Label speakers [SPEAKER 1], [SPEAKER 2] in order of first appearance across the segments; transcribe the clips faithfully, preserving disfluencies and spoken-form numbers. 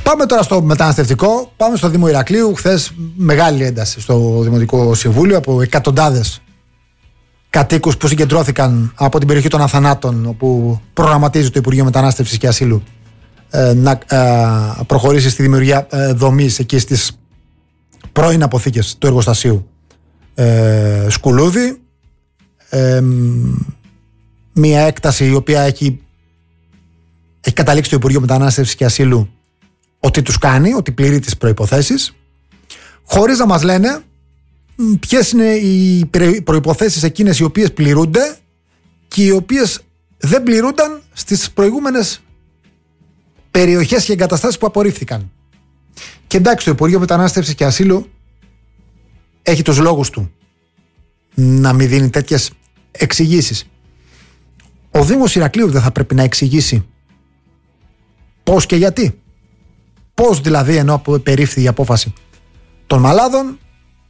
[SPEAKER 1] Πάμε τώρα στο μεταναστευτικό. Πάμε στο Δήμο Ηρακλείου. Χθες μεγάλη ένταση στο Δημοτικό Συμβούλιο από εκατοντάδες κατοίκους που συγκεντρώθηκαν από την περιοχή των Αθανάτων, όπου προγραμματίζει το Υπουργείο Μετανάστευσης και Ασύλου ε, να ε, προχωρήσει στη δημιουργία ε, δομής εκεί στις πρώην αποθήκες του εργοστασίου ε, Σκουλούδη. Ε, μια έκταση η οποία έχει, έχει καταλήξει το Υπουργείο Μετανάστευσης και Ασύλου ότι τους κάνει, ότι πληρεί τις προϋποθέσεις, χωρίς να μας λένε ποιες είναι οι προϋποθέσεις εκείνες οι οποίες πληρούνται και οι οποίες δεν πληρούνταν στις προηγούμενες περιοχές και εγκαταστάσεις που απορρίφθηκαν. Και εντάξει, το Υπουργείο Μετανάστευσης και Ασύλου έχει τους λόγους του να μην δίνει τέτοιες εξηγήσεις. Ο Δήμος Ηρακλείου δεν θα πρέπει να εξηγήσει πώς και γιατί? Πώς δηλαδή, ενώ περίφθη η απόφαση των Μαλάδων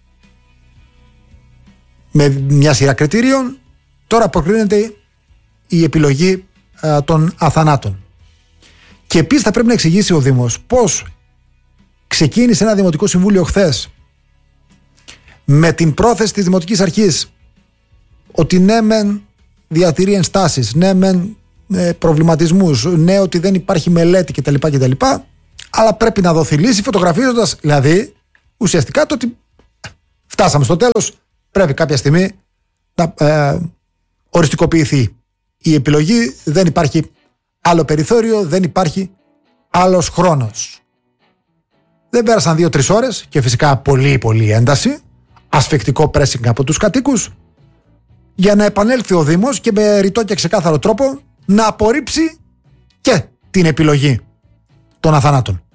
[SPEAKER 1] με μια σειρά κριτηρίων, τώρα προκρίνεται η επιλογή α, των Αθανάτων. Και επίσης θα πρέπει να εξηγήσει ο Δήμος πώς ξεκίνησε ένα Δημοτικό Συμβούλιο χθες με την πρόθεση της Δημοτικής Αρχής ότι ναι μεν διατηρεί ενστάσεις, ναι μεν ε, προβληματισμούς, ναι ότι δεν υπάρχει μελέτη κτλ, κτλ, αλλά πρέπει να δοθεί λύση, φωτογραφίζοντας δηλαδή ουσιαστικά το ότι φτάσαμε στο τέλος, πρέπει κάποια στιγμή να ε, οριστικοποιηθεί η επιλογή, δεν υπάρχει άλλο περιθώριο, δεν υπάρχει άλλος χρόνος. Δεν πέρασαν δύο-τρεις ώρες και φυσικά πολύ πολύ ένταση, ασφικτικό pressing από τους κατοίκους, για να επανέλθει ο Δήμος και με ρητό και ξεκάθαρο τρόπο να απορρίψει και την επιλογή των Αθανάτων.